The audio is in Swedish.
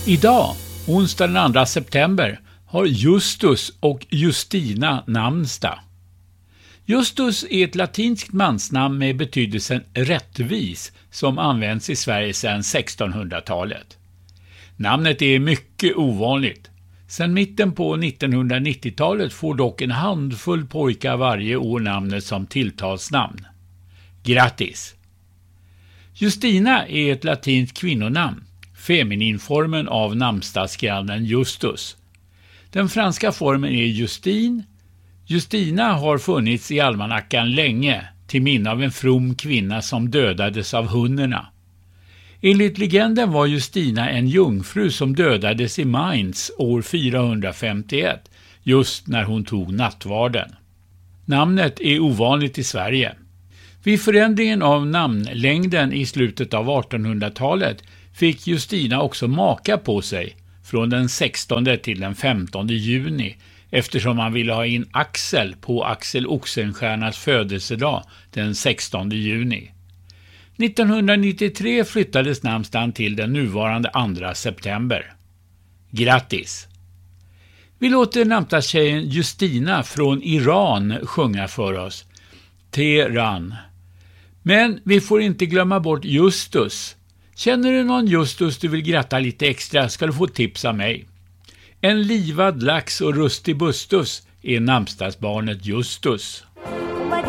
Idag, onsdag den 2 september, har Justus och Justina namnsdag. Justus är ett latinskt mansnamn med betydelsen rättvis som används i Sverige sedan 1600-talet. Namnet är mycket ovanligt. Sedan mitten på 1990-talet får dock en handfull pojkar varje år namnet som tilltalsnamn. Grattis! Justina är ett latinskt kvinnonamn, femininformen av namnsdagsgrannen Justus. Den franska formen är Justine. Justina har funnits i almanackan länge, till minne av en from kvinna som dödades av hunnerna. Enligt legenden var Justina en jungfru som dödades i Mainz år 451, just när hon tog nattvarden. Namnet är ovanligt i Sverige. Vid förändringen av namnlängden i slutet av 1800-talet fick Justina också maka på sig från den 16 till den 15 juni eftersom man ville ha in Axel på Axel Oxenstiernas födelsedag den 16 juni. 1993 flyttades namnsdagen till den nuvarande 2 september. Grattis! Vi låter namnsdagstjejen Justina från Iran sjunga för oss. Tehran. Men vi får inte glömma bort Justus. Känner du någon Justus du vill gratta lite extra ska du få tips av mig. En livad lax och rustig bustus är namnsdagsbarnet Justus.